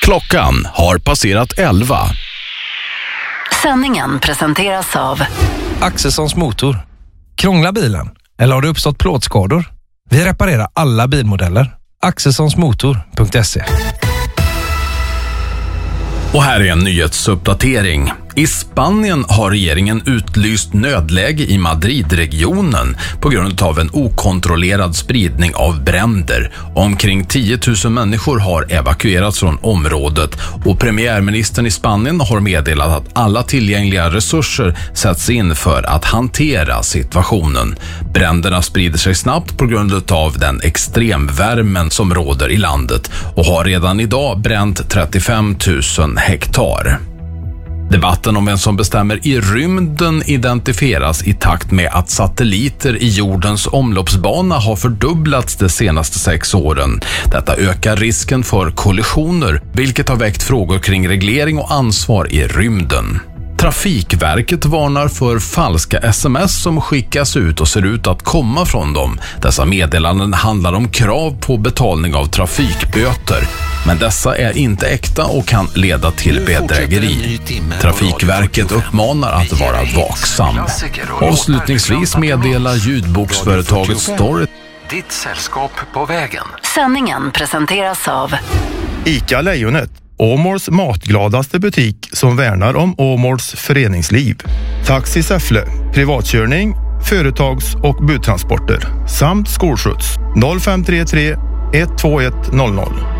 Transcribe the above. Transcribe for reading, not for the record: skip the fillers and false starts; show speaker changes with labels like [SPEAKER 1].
[SPEAKER 1] Klockan har passerat 11.
[SPEAKER 2] Sändningen presenteras av
[SPEAKER 3] Axelssons motor. Krånglar bilen? Eller har det uppstått plåtskador? Vi reparerar alla bilmodeller. Axelssonsmotor.se.
[SPEAKER 1] Och här är en nyhetsuppdatering. I Spanien har regeringen utlyst nödläge i Madridregionen på grund av en okontrollerad spridning av bränder. Omkring 10 000 människor har evakuerats från området och premiärministern i Spanien har meddelat att alla tillgängliga resurser sätts in för att hantera situationen. Bränderna sprider sig snabbt på grund av den extremvärmen som råder i landet och har redan idag bränt 35 000 hektar. Debatten om vem som bestämmer i rymden identifieras i takt med att satelliter i jordens omloppsbana har fördubblats de senaste 6 åren. Detta ökar risken för kollisioner, vilket har väckt frågor kring reglering och ansvar i rymden. Trafikverket varnar för falska sms som skickas ut och ser ut att komma från dem. Dessa meddelanden handlar om krav på betalning av trafikböter. Men dessa är inte äkta och kan leda till bedrägeri. Trafikverket uppmanar att vara vaksam. Avslutningsvis meddelar ljudboksföretaget Story.
[SPEAKER 4] Ditt sällskap på vägen.
[SPEAKER 2] Sändningen presenteras av
[SPEAKER 5] ICA Lejonet, Åmåls matgladaste butik som värnar om Åmåls föreningsliv. Taxi Säffle, privatkörning, företags- och budtransporter samt skolskjuts 0533 121 00.